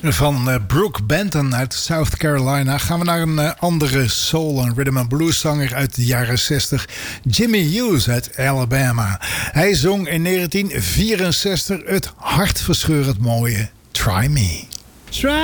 Van Brooke Benton uit South Carolina gaan we naar een andere soul- en rhythm and blues zanger uit de jaren 60. Jimmy Hughes uit Alabama. Hij zong in 1964 het hartverscheurend mooie Try Me. Try